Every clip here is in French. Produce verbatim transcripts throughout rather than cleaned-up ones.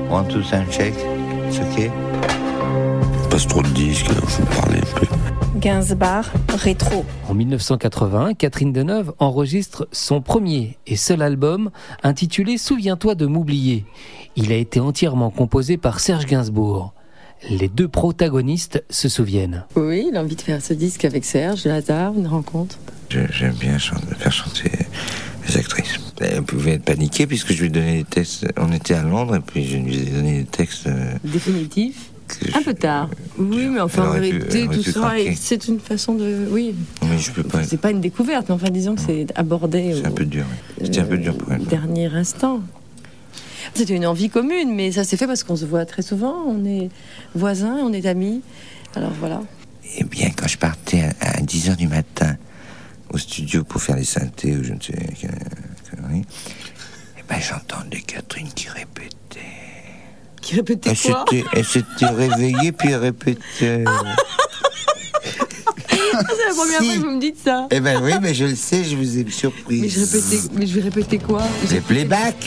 One, two, sound check. It's okay. Passe trop de disques, il faut parler un peu. Gainsbourg, rétro. En dix-neuf cent quatre-vingts, Catherine Deneuve enregistre son premier et seul album intitulé « Souviens-toi de m'oublier ». Il a été entièrement composé par Serge Gainsbourg. Les deux protagonistes se souviennent. Oui, il a envie de faire ce disque avec Serge, le hasard, une rencontre. Je, j'aime bien chanter, faire chanter les actrices. Elle pouvait être paniquée puisque je lui donnais des textes. On était à Londres et puis je lui ai donné des textes. Euh, Définitifs. je, Un peu tard. Oui, mais enfin, en vérité, tout ça, craquer. c'est une façon de. Oui. Mais je peux pas. C'est pas une découverte, mais enfin, disons que c'est abordé. C'est au, un peu dur. Oui. C'était euh, un peu dur pour elle. Dernier instant. C'était une envie commune, mais ça s'est fait parce qu'on se voit très souvent. On est voisins, on est amis. Alors voilà. Eh bien, quand je partais à, à dix heures du matin au studio pour faire les synthés ou je ne sais quelle connerie, eh ben, j'entendais Catherine qui répétait. Qui répétait elle quoi s'était, Elle s'était réveillée puis elle répétait. Ah, c'est la première si. fois que vous me dites ça. Eh ben oui, mais je le sais, je vous ai surpris. Mais je, répétais, mais je vais répéter quoi? Les playbacks.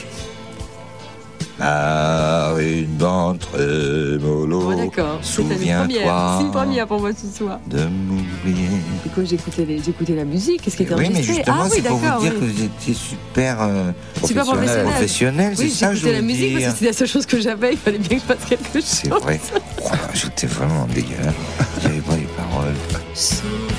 Marine d'entre mollo. Oh, d'accord. Souviens-toi. C'est une première pour moi ce soir. De m'oublier. Et quoi, j'écoutais, les, j'écoutais la musique. Qu'est-ce qui était oui, enregistré? Mais justement, ah, c'est oui, pour vous dire oui. que vous étiez super, euh, super professionnel. professionnel oui, c'est ça que je veux la musique dire. parce que c'était la seule chose que j'avais. Il fallait bien que je fasse quelque chose. C'est vrai. Oh, j'étais vraiment dégueulasse. J'avais pas les paroles.